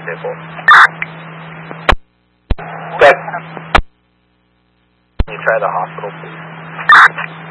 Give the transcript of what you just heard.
Vehicle. Good. Can you try the hospital, please?